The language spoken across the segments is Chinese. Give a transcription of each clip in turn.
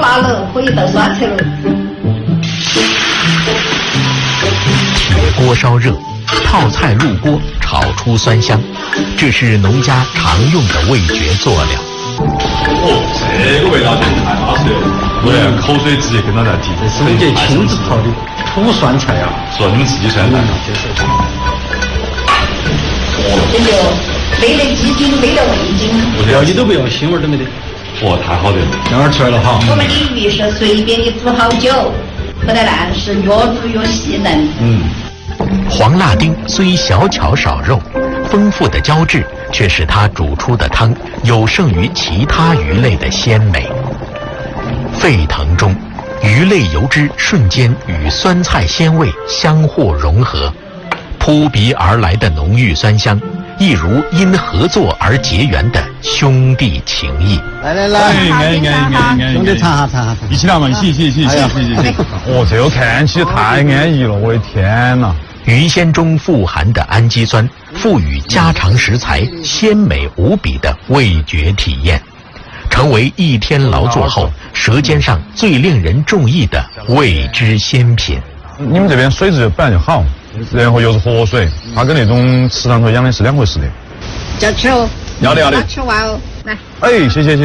8楼可以到酸菜楼。 铁锅烧热，泡菜入锅，炒出酸香，这是农家常用的味觉佐料。 这个味道真是太巴适了，我口水直接跟到在提。 这是我们家亲自泡的土酸菜啊， 说你们自己酸菜。 这就没得鸡精，没得味精， 料理都不要，腥味都没得。 太好得了， 样儿出来了哈。 我们的鱼是随便的煮好久，不得烂，是越煮越细嫩。 黄辣丁虽小巧少肉，丰富的胶质却使它煮出的汤有胜于其他鱼类的鲜美。沸腾中，鱼类油脂瞬间与酸菜鲜味相互融合，扑鼻而来的浓郁酸香，一如因合作而结缘的兄弟情谊。 来， 兄弟尝下， 一起来嘛，一起。这个看起太安逸了，我的天哪！ 鱼鲜中富含的氨基酸，赋予家常食材鲜美无比的味觉体验，成为一天劳作后舌尖上最令人中意的味之鲜品。 你们这边水质本来就好，然后又是活水，它跟那种池塘头养的是两回事的。 叫吃哦， 要的。 吃完哦，来。 谢谢。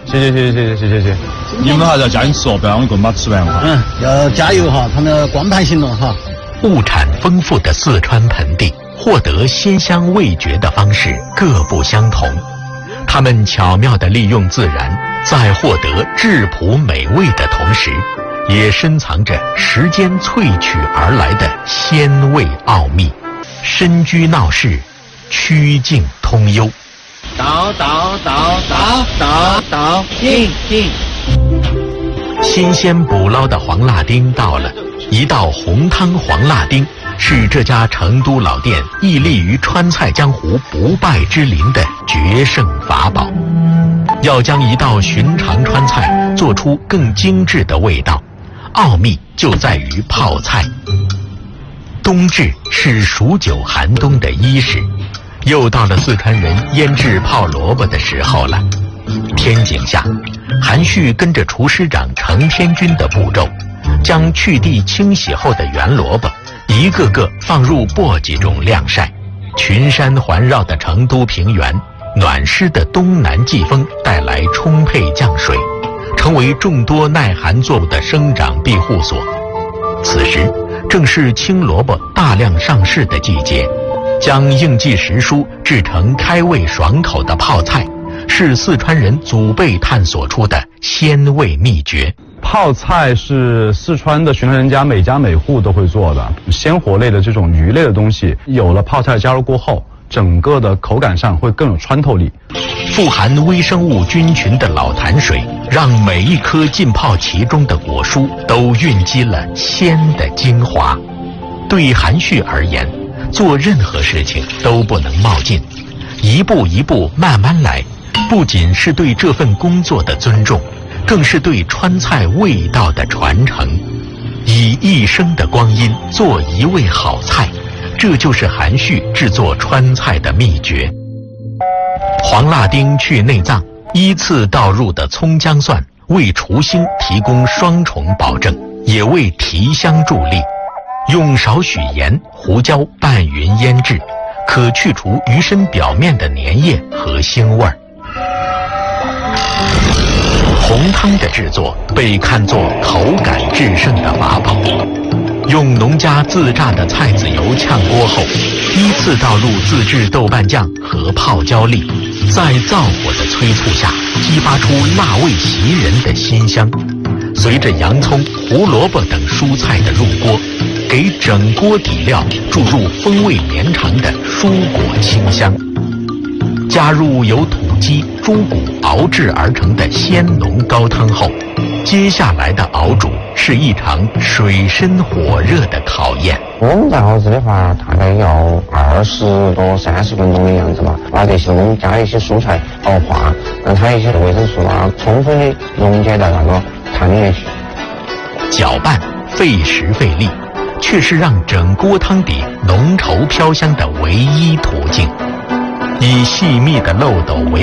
你们还是要加紧吃哦，不然我一个人把它吃完了。 要加油哈，他们光盘行动哈。 物产丰富的四川盆地，获得鲜香味觉的方式各不相同。他们巧妙地利用自然，在获得质朴美味的同时，也深藏着时间萃取而来的鲜味奥秘。深居闹市，曲径通幽。 倒，进。 新鲜捕捞的黄辣丁到了，一道红汤黄辣丁是这家成都老店屹立于川菜江湖不败之林的决胜法宝。要将一道寻常川菜做出更精致的味道，奥秘就在于泡菜。冬至是数九寒冬的伊始，又到了四川人腌制泡萝卜的时候了。天井下，韩旭跟着厨师长程天军的步骤，将去蒂清洗后的圆萝卜一个个放入簸箕中晾晒。群山环绕的成都平原，暖湿的东南季风带来充沛降水，成为众多耐寒作物的生长庇护所。此时正是青萝卜大量上市的季节，将应季时蔬制成开胃爽口的泡菜，是四川人祖辈探索出的鲜味秘诀。 泡菜是四川的寻常人家每家每户都会做的，鲜活类的这种鱼类的东西，有了泡菜加入过后，整个的口感上会更有穿透力。 富含微生物菌群的老坛水，让每一颗浸泡其中的果蔬都蕴积了鲜的精华。对韩旭而言，做任何事情都不能冒进，一步一步慢慢来，不仅是对这份工作的尊重，更是对川菜味道的传承。以一生的光阴做一味好菜，这就是韩旭制作川菜的秘诀。黄辣丁去内脏，依次倒入的葱姜蒜为厨腥提供双重保证，也为提香助力。用少许盐、胡椒拌匀腌制，可去除鱼身表面的粘液和腥味儿。红汤的制作被看作口感制胜的法宝。用农家自榨的菜籽油炝锅后，依次倒入自制豆瓣酱和泡椒粒，在灶火的催促下，激发出辣味袭人的鲜香。随着洋葱、胡萝卜等蔬菜的入锅，给整锅底料注入风味绵长的蔬果清香。加入由土鸡、猪骨熬制而成的鲜浓高汤后，接下来的熬煮是一场水深火热的考验。 我们在熬制的话，大概要20多30分钟的样子吧。把这些我们加一些蔬菜熬化，让它一些维生素充分的溶解到那个汤里面去。 搅拌费时费力，却是让整锅汤底浓稠飘香的唯一途径。以细密的漏斗为